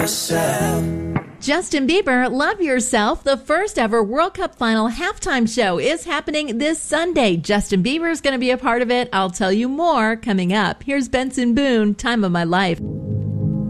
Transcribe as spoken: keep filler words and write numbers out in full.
yourself. Justin Bieber, Love Yourself, the first ever World Cup final halftime show is happening this Sunday. Justin Bieber is going to be a part of it. I'll tell you more coming up. Here's Benson Boone, Time of My Life.